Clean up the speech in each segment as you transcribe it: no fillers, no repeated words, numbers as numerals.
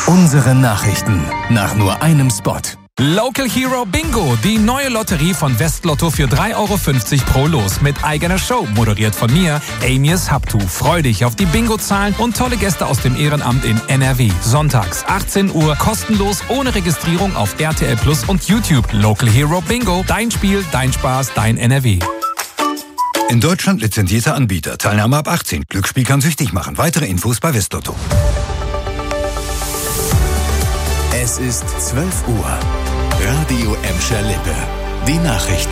Unsere Nachrichten nach nur einem Spot. Local Hero Bingo, die neue Lotterie von Westlotto für 3,50 € pro Los mit eigener Show, moderiert von mir, Amias Habtu. Freu dich auf die Bingo-Zahlen und tolle Gäste aus dem Ehrenamt in NRW. Sonntags, 18 Uhr, kostenlos, ohne Registrierung auf RTL Plus und YouTube. Local Hero Bingo, dein Spiel, dein Spaß, dein NRW. In Deutschland lizenzierter Anbieter. Teilnahme ab 18. Glücksspiel kann süchtig machen. Weitere Infos bei Westlotto. Es ist 12 Uhr. Radio Emscher Lippe. Die Nachrichten.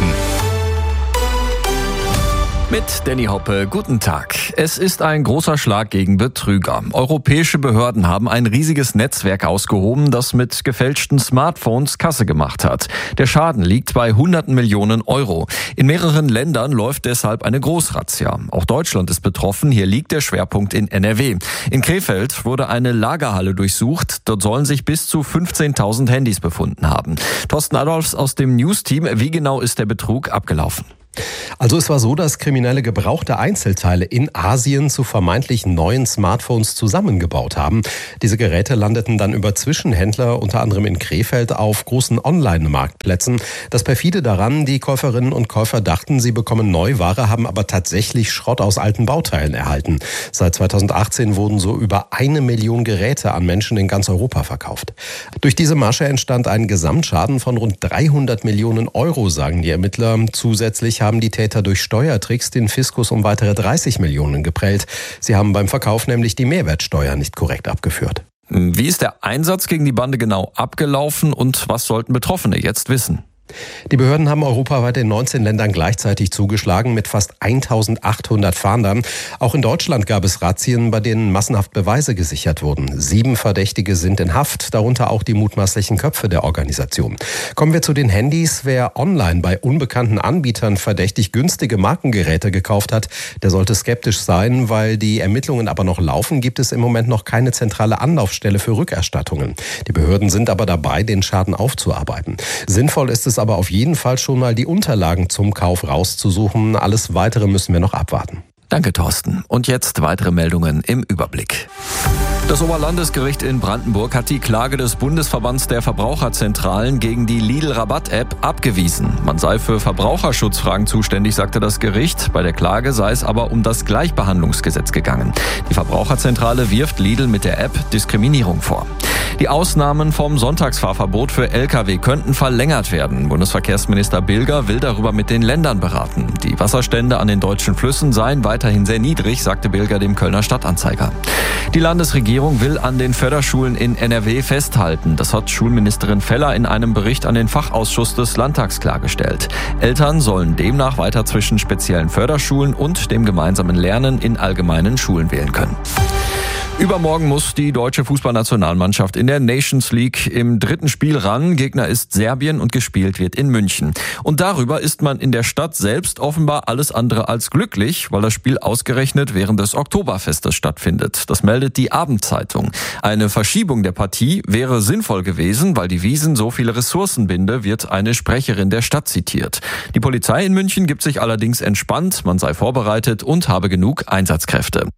Mit Danny Hoppe, guten Tag. Es ist ein großer Schlag gegen Betrüger. Europäische Behörden haben ein riesiges Netzwerk ausgehoben, das mit gefälschten Smartphones Kasse gemacht hat. Der Schaden liegt bei Hunderten Millionen Euro. In mehreren Ländern läuft deshalb eine Großrazzia. Auch Deutschland ist betroffen. Hier liegt der Schwerpunkt in NRW. In Krefeld wurde eine Lagerhalle durchsucht. Dort sollen sich bis zu 15.000 Handys befunden haben. Thorsten Adolfs aus dem News-Team. Wie genau ist der Betrug abgelaufen? Also es war so, dass Kriminelle gebrauchte Einzelteile in Asien zu vermeintlich neuen Smartphones zusammengebaut haben. Diese Geräte landeten dann über Zwischenhändler, unter anderem in Krefeld, auf großen Online-Marktplätzen. Das perfide daran, die Käuferinnen und Käufer dachten, sie bekommen Neuware, haben aber tatsächlich Schrott aus alten Bauteilen erhalten. Seit 2018 wurden so über 1 Million Geräte an Menschen in ganz Europa verkauft. Durch diese Masche entstand ein Gesamtschaden von rund 300 Millionen Euro, sagen die Ermittler. Zusätzlich haben die Täter durch Steuertricks den Fiskus um weitere 30 Millionen geprellt. Sie haben beim Verkauf nämlich die Mehrwertsteuer nicht korrekt abgeführt. Wie ist der Einsatz gegen die Bande genau abgelaufen und was sollten Betroffene jetzt wissen? Die Behörden haben europaweit in 19 Ländern gleichzeitig zugeschlagen mit fast 1.800 Fahndern. Auch in Deutschland gab es Razzien, bei denen massenhaft Beweise gesichert wurden. 7 Verdächtige sind in Haft, darunter auch die mutmaßlichen Köpfe der Organisation. Kommen wir zu den Handys. Wer online bei unbekannten Anbietern verdächtig günstige Markengeräte gekauft hat, der sollte skeptisch sein. Weil die Ermittlungen aber noch laufen, gibt es im Moment noch keine zentrale Anlaufstelle für Rückerstattungen. Die Behörden sind aber dabei, den Schaden aufzuarbeiten. Sinnvoll ist es aber auf jeden Fall schon mal, die Unterlagen zum Kauf rauszusuchen. Alles Weitere müssen wir noch abwarten. Danke, Thorsten. Und jetzt weitere Meldungen im Überblick. Das Oberlandesgericht in Brandenburg hat die Klage des Bundesverbands der Verbraucherzentralen gegen die Lidl-Rabatt-App abgewiesen. Man sei für Verbraucherschutzfragen zuständig, sagte das Gericht. Bei der Klage sei es aber um das Gleichbehandlungsgesetz gegangen. Die Verbraucherzentrale wirft Lidl mit der App Diskriminierung vor. Die Ausnahmen vom Sonntagsfahrverbot für Lkw könnten verlängert werden. Bundesverkehrsminister Bilger will darüber mit den Ländern beraten. Die Wasserstände an den deutschen Flüssen seien weiterhin sehr niedrig, sagte Bilger dem Kölner Stadtanzeiger. Die Landesregierung will an den Förderschulen in NRW festhalten. Das hat Schulministerin Feller in einem Bericht an den Fachausschuss des Landtags klargestellt. Eltern sollen demnach weiter zwischen speziellen Förderschulen und dem gemeinsamen Lernen in allgemeinen Schulen wählen können. Übermorgen muss die deutsche Fußballnationalmannschaft in der Nations League im 3. Spiel ran. Gegner ist Serbien und gespielt wird in München. Und darüber ist man in der Stadt selbst offenbar alles andere als glücklich, weil das Spiel ausgerechnet während des Oktoberfestes stattfindet. Das meldet die Abendzeitung. Eine Verschiebung der Partie wäre sinnvoll gewesen, weil die Wiesn so viele Ressourcen binde, wird eine Sprecherin der Stadt zitiert. Die Polizei in München gibt sich allerdings entspannt, man sei vorbereitet und habe genug Einsatzkräfte.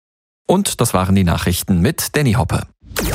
Und das waren die Nachrichten mit Danny Hoppe.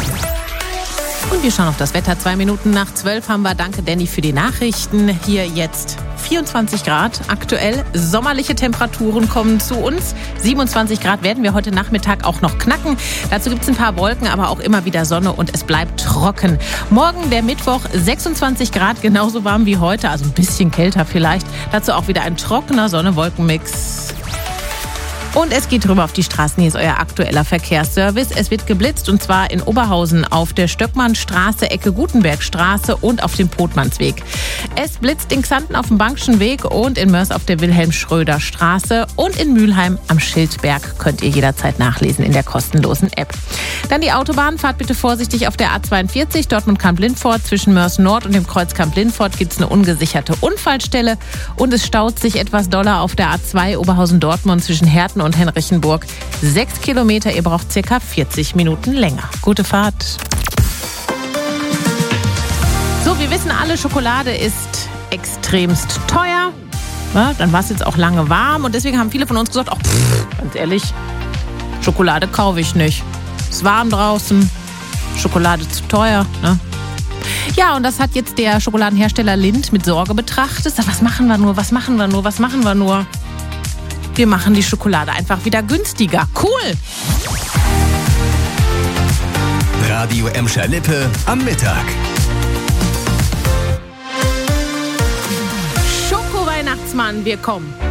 Und wir schauen auf das Wetter. 2 Minuten nach 12 haben wir. Danke, Danny, für die Nachrichten. Hier jetzt 24 Grad aktuell. Sommerliche Temperaturen kommen zu uns. 27 Grad werden wir heute Nachmittag auch noch knacken. Dazu gibt es ein paar Wolken, aber auch immer wieder Sonne und es bleibt trocken. Morgen, der Mittwoch, 26 Grad, genauso warm wie heute, also ein bisschen kälter vielleicht. Dazu auch wieder ein trockener Sonne-Wolken-Mix. Und es geht rüber auf die Straßen. Hier ist euer aktueller Verkehrsservice. Es wird geblitzt und zwar in Oberhausen auf der Stöckmannstraße, Ecke Gutenbergstraße und auf dem Potmannsweg. Es blitzt in Xanten auf dem Bankschen Weg und in Mörs auf der Wilhelm-Schröder-Straße und in Mülheim am Schildberg. Könnt ihr jederzeit nachlesen in der kostenlosen App. Dann die Autobahn. Fahrt bitte vorsichtig auf der A42 Dortmund-Kamp-Lindfort. Zwischen Mörs Nord und dem Kreuz Kamp-Lindfort gibt es eine ungesicherte Unfallstelle und es staut sich etwas doller auf der A2 Oberhausen-Dortmund zwischen Herten und Henrichenburg. 6 Kilometer, ihr braucht ca. 40 Minuten länger. Gute Fahrt. So, wir wissen alle, Schokolade ist extremst teuer. Ja, dann war es jetzt auch lange warm und deswegen haben viele von uns gesagt, ganz ehrlich, Schokolade kaufe ich nicht. Es ist warm draußen, Schokolade zu teuer, ne? Ja, und das hat jetzt der Schokoladenhersteller Lindt mit Sorge betrachtet. Was machen wir nur? Wir machen die Schokolade einfach wieder günstiger. Cool! Radio Emscher-Lippe am Mittag. Schoko-Weihnachtsmann, wir kommen.